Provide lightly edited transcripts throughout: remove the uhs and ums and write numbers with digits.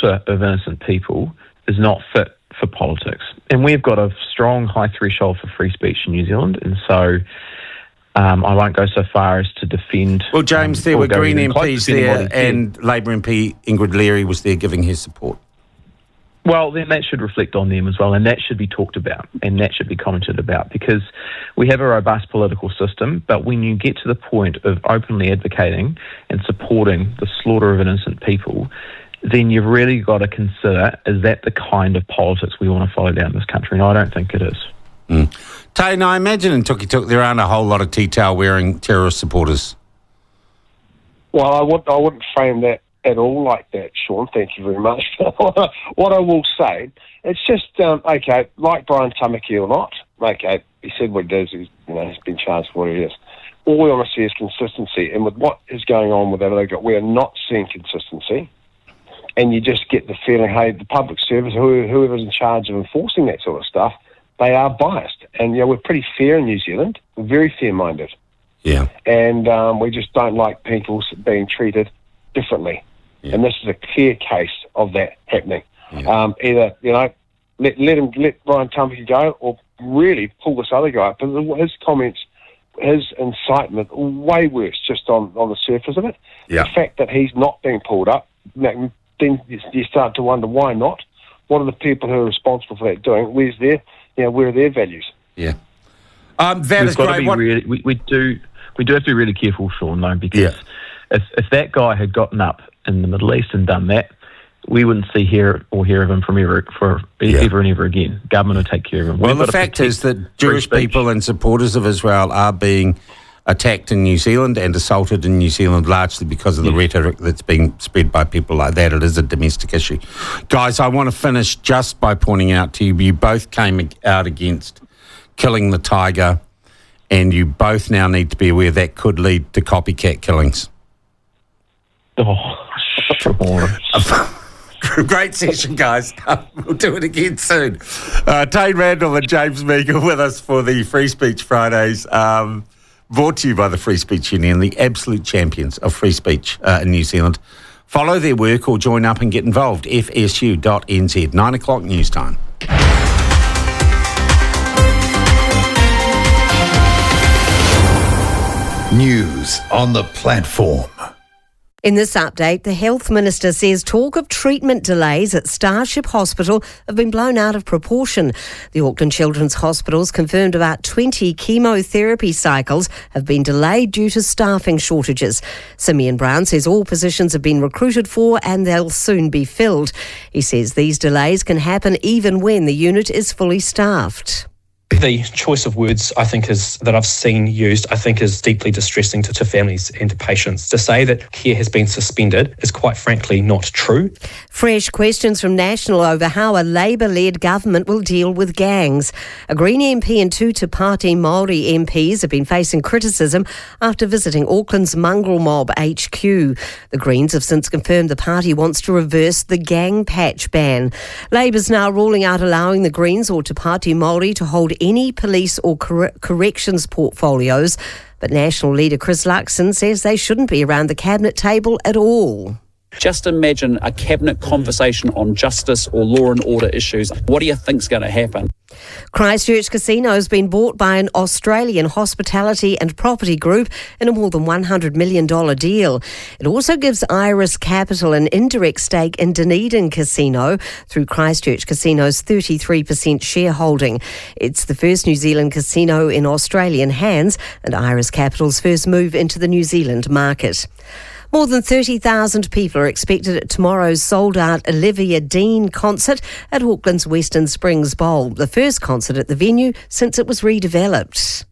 slaughter of innocent people is not fit for politics. And we've got a strong high threshold for free speech in New Zealand, and so I won't go so far as to defend... Well, James, there were Green MPs there, and Labour MP Ingrid Leary was there giving her support. Well, then that should reflect on them as well, and that should be talked about, and that should be commented about, because we have a robust political system, but when you get to the point of openly advocating and supporting the slaughter of innocent people, then you've really got to consider, is that the kind of politics we want to follow down this country? And I don't think it is. Tane, I imagine in Tukitook there aren't a whole lot of tea-towel wearing terrorist supporters. Well, I wouldn't frame that at all like that, Sean. Thank you very much. What I will say, it's just, okay, like Brian Tamaki or not, okay, he said what he does, he's been charged for what he is. All we want to see is consistency, and with what is going on with that, we are not seeing consistency, and you just get the feeling, hey, the public service, whoever's in charge of enforcing that sort of stuff, they are biased. And, we're pretty fair in New Zealand. We're very fair-minded. Yeah. And we just don't like people being treated differently. Yeah. And this is a clear case of that happening. Yeah. Either, let Brian Tamaki go, or really pull this other guy up. But his comments, his incitement, way worse just on the surface of it. Yeah. The fact that he's not being pulled up, then you start to wonder why not. What are the people who are responsible for that doing? Where are their values? Yeah. That is great. We do have to be really careful, Sean, though, because if that guy had gotten up in the Middle East and done that, we wouldn't hear of him ever and ever again. Government would take care of him. Well, the fact is that Jewish people and supporters of Israel are being attacked in New Zealand and assaulted in New Zealand largely because of the rhetoric that's being spread by people like that. It is a domestic issue. Guys, I want to finish just by pointing out to you both came out against killing the tiger, and you both now need to be aware that could lead to copycat killings. Oh, sure. Great session, guys. We'll do it again soon. Tane Randall and James Meagle with us for the Free Speech Fridays. Brought to you by the Free Speech Union, the absolute champions of free speech in New Zealand. Follow their work or join up and get involved. fsu.nz, 9 o'clock news time. News on the platform. In this update, the Health Minister says talk of treatment delays at Starship Hospital have been blown out of proportion. The Auckland Children's Hospital's confirmed about 20 chemotherapy cycles have been delayed due to staffing shortages. Simeon Brown says all positions have been recruited for and they'll soon be filled. He says these delays can happen even when the unit is fully staffed. The choice of words, I think, that I've seen used, I think is deeply distressing to families and to patients. To say that care has been suspended is quite frankly not true. Fresh questions from National over how a Labour-led government will deal with gangs. A Green MP and two Te Pāti Māori MPs have been facing criticism after visiting Auckland's Mongrel Mob HQ. The Greens have since confirmed the party wants to reverse the gang patch ban. Labour's now ruling out allowing the Greens or Te Pāti Māori to hold any police or corrections portfolios, but National leader Chris Luxon says they shouldn't be around the cabinet table at all. Just imagine a cabinet conversation on justice or law and order issues. What do you think's going to happen? Christchurch Casino has been bought by an Australian hospitality and property group in a more than $100 million deal. It also gives Iris Capital an indirect stake in Dunedin Casino through Christchurch Casino's 33% shareholding. It's the first New Zealand casino in Australian hands and Iris Capital's first move into the New Zealand market. More than 30,000 people are expected at tomorrow's sold-out Olivia Dean concert at Auckland's Western Springs Bowl, the first concert at the venue since it was redeveloped.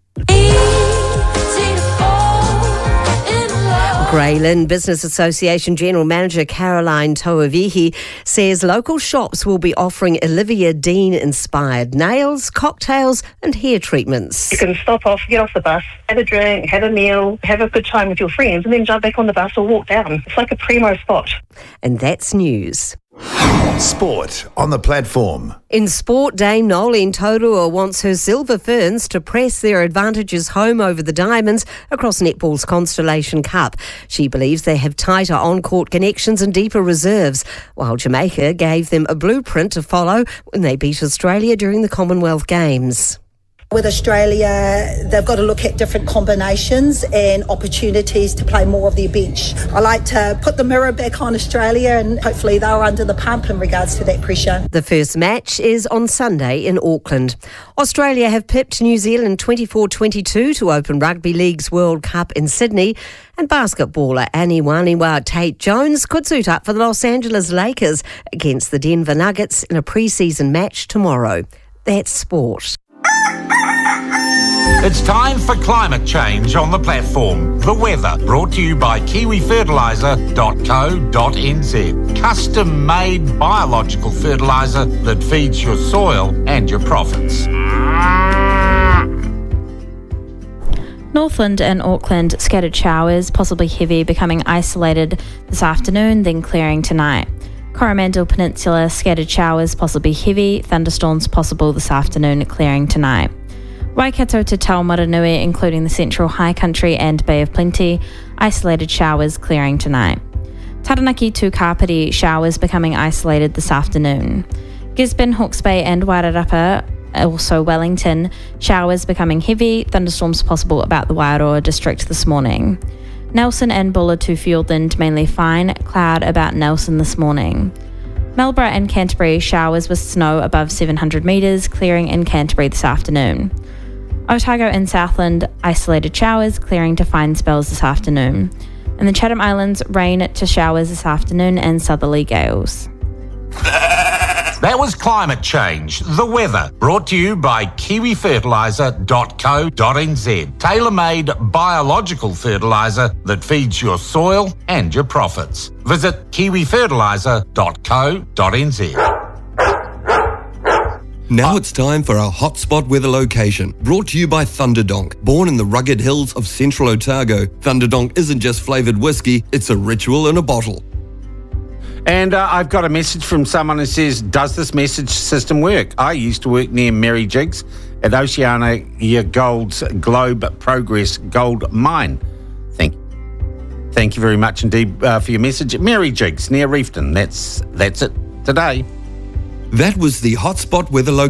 Graylin Business Association General Manager Caroline Toavihi says local shops will be offering Olivia Dean-inspired nails, cocktails and hair treatments. You can stop off, get off the bus, have a drink, have a meal, have a good time with your friends and then jump back on the bus or walk down. It's like a primo spot. And that's news. Sport on the platform. In sport, Dame Nolene Taurua wants her Silver Ferns to press their advantages home over the Diamonds across netball's Constellation Cup. She believes they have tighter on-court connections and deeper reserves, while Jamaica gave them a blueprint to follow when they beat Australia during the Commonwealth Games. With Australia, they've got to look at different combinations and opportunities to play more of their bench. I like to put the mirror back on Australia and hopefully they're under the pump in regards to that pressure. The first match is on Sunday in Auckland. Australia have pipped New Zealand 24-22 to open Rugby League's World Cup in Sydney, and basketballer Aniwaniwa Tate Jones could suit up for the Los Angeles Lakers against the Denver Nuggets in a pre-season match tomorrow. That's sport. It's time for climate change on the platform. The weather brought to you by kiwifertiliser.co.nz. Custom-made biological fertiliser that feeds your soil and your profits. Northland and Auckland, scattered showers, possibly heavy, becoming isolated this afternoon, then clearing tonight. Coromandel Peninsula, scattered showers, possibly heavy, thunderstorms possible this afternoon, clearing tonight. Waikato to Taumaranui, including the central high country and Bay of Plenty, isolated showers clearing tonight. Taranaki to Kapiti, showers becoming isolated this afternoon. Gisborne, Hawke's Bay and Wairarapa, also Wellington, showers becoming heavy, thunderstorms possible about the Wairoa district this morning. Nelson and Bulla to Fiordland, mainly fine, cloud about Nelson this morning. Marlborough and Canterbury, showers with snow above 700 metres, clearing in Canterbury this afternoon. Otago and Southland, isolated showers, clearing to fine spells this afternoon. In the Chatham Islands, rain to showers this afternoon and southerly gales. That was climate change, the weather, brought to you by kiwifertiliser.co.nz. Tailor-made biological fertiliser that feeds your soil and your profits. Visit kiwifertiliser.co.nz. Now it's time for our hotspot weather location, brought to you by Thunderdonk. Born in the rugged hills of central Otago, Thunderdonk isn't just flavoured whiskey, it's a ritual in a bottle. And I've got a message from someone who says, does this message system work? I used to work near Mary Jiggs at Oceania Gold's Globe Progress Gold Mine. Thank you very much indeed for your message. Mary Jiggs near Reefton. That's it today. That was the hotspot weather location.